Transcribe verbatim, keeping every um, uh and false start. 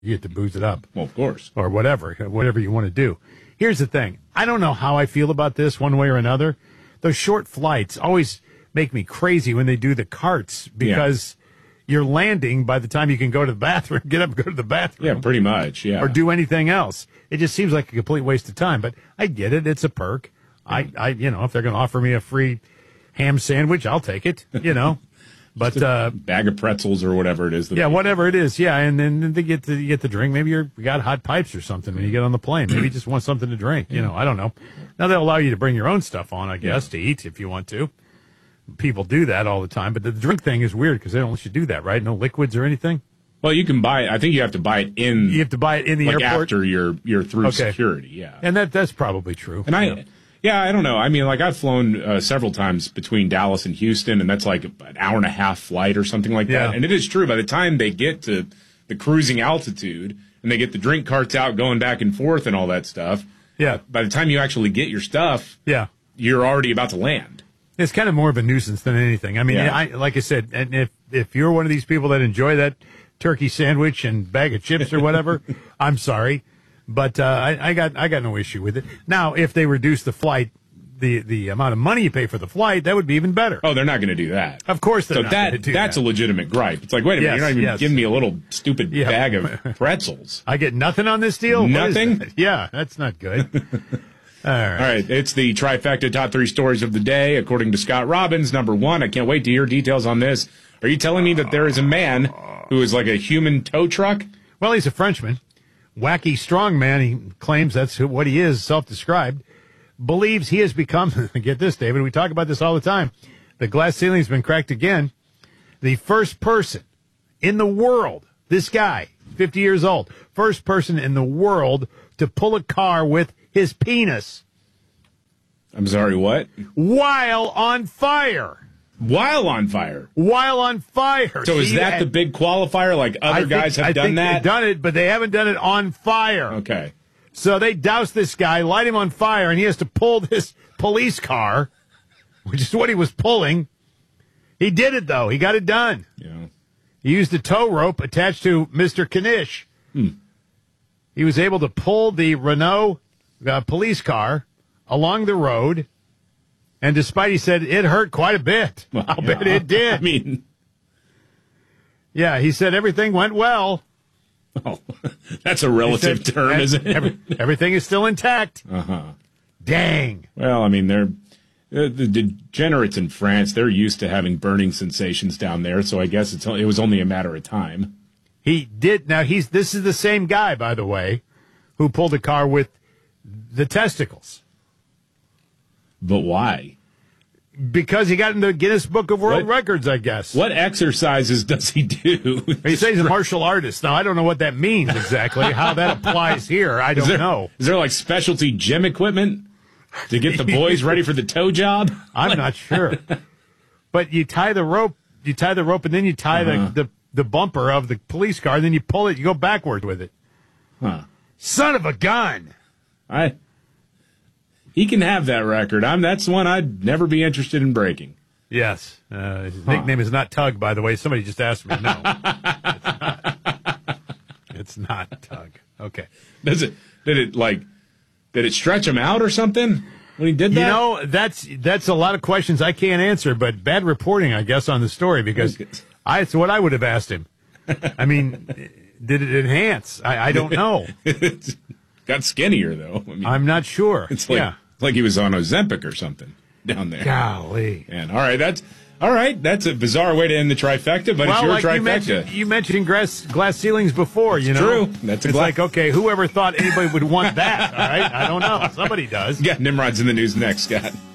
You get to booze it up. Well, of course. Or whatever, whatever you want to do. Here's the thing. I don't know how I feel about this one way or another. Those short flights always make me crazy when they do the carts because yeah. you're landing by the time you can go to the bathroom, get up and go to the bathroom. Yeah, pretty much, yeah. Or do anything else. It just seems like a complete waste of time. But I get it. It's a perk. Yeah. I, I, you know, if they're going to offer me a free ham sandwich, I'll take it, you know. But uh, bag of pretzels or whatever it is. Yeah, whatever it is. Yeah, and then they get to you get the drink. Maybe you're, you got hot pipes or something when you get on the plane. Maybe you just want something to drink. You know, I don't know. Now they'll allow you to bring your own stuff on, I guess, yeah. to eat if you want to. People do that all the time, but the drink thing is weird because they don't let you do that, right? No liquids or anything. Well, you can buy it. I think you have to buy it in. You have to buy it in the like airport after you're you're through okay. security. Yeah, and that that's probably true. And I. Yeah. Yeah, I don't know. I mean, like, I've flown uh, several times between Dallas and Houston, and that's like an hour and a half flight or something like yeah. that. And it is true. By the time they get to the cruising altitude and they get the drink carts out going back and forth and all that stuff, yeah. by the time you actually get your stuff, yeah. you're already about to land. It's kind of more of a nuisance than anything. I mean, yeah. I, like I said, and if, if you're one of these people that enjoy that turkey sandwich and bag of chips or whatever, I'm sorry. But uh, I, I got I got no issue with it. Now, if they reduce the flight, the, the amount of money you pay for the flight, that would be even better. Oh, they're not going to do that. Of course they're so not that, going to do that's that. a legitimate gripe. It's like, wait a minute, yes, you're not even yes. giving me a little stupid yeah. bag of pretzels. I get nothing on this deal? Nothing? That? Yeah, that's not good. All right. All right, it's the trifecta top three stories of the day, according to Scott Robbins. Number one, I can't wait to hear details on this. Are you telling me that there is a man who is like a human tow truck? Well, he's a Frenchman. Wacky strong man, he claims that's who, what he is, self-described, believes he has become, get this, David, we talk about this all the time, the glass ceiling's been cracked again, the first person in the world, this guy, fifty years old, first person in the world to pull a car with his penis. I'm sorry, what? While on fire. While on fire. While on fire. So is See, that and, the big qualifier? Like other I guys think, have I done think that? They've done it, but they haven't done it on fire. Okay. So they douse this guy, light him on fire, and he has to pull this police car, which is what he was pulling. He did it, though. He got it done. Yeah. He used a tow rope attached to Mister Knish. Hmm. He was able to pull the Renault uh, police car along the road. And despite, he said, it hurt quite a bit. Well, I'll yeah. bet it did. I mean, yeah, he said everything went well. Oh, that's a relative said, term, isn't it? Every, everything is still intact. Uh-huh. Dang. Well, I mean, they're uh, the degenerates in France. They're used to having burning sensations down there, so I guess it's, it was only a matter of time. He did. Now, he's this is the same guy, by the way, who pulled a car with the testicles. But why? Because he got in the Guinness Book of World What? Records, I guess. What exercises does he do? He says he's a martial artist. Now, I don't know what that means exactly, how that applies here. I don't is there, know. Is there like specialty gym equipment to get the boys ready for the tow job? I'm not sure. But you tie the rope, you tie the rope, and then you tie uh-huh. the, the, the bumper of the police car, and then you pull it, you go backward with it. Huh. Son of a gun. I... He can have that record. I'm. That's one I'd never be interested in breaking. Yes. Uh, his huh. nickname is not Tug, by the way. Somebody just asked me. No. It's not. It's not Tug. Okay. Does it, did it, like, did it stretch him out or something when he did that? You know, that's that's a lot of questions I can't answer, but bad reporting, I guess, on the story, because I, it's what I would have asked him. I mean, did it enhance? I, I don't know. Got skinnier, though. I mean, I'm not sure. It's like, yeah. like he was on Ozempic or something down there. Golly. And all right, that's all right. That's a bizarre way to end the trifecta, but well, it's your like trifecta. You mentioned, you mentioned glass, glass ceilings before, it's you know. True. That's a it's gla- like, okay, whoever thought anybody would want that, all right? I don't know. Somebody does. Yeah, Nimrod's in the news next, Scott.